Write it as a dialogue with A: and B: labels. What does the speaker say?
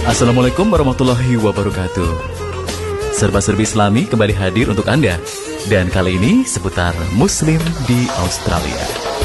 A: Assalamualaikum warahmatullahi wabarakatuh. Serba-serbi Islami kembali hadir untuk Anda. Dan kali ini seputar Muslim di Australia.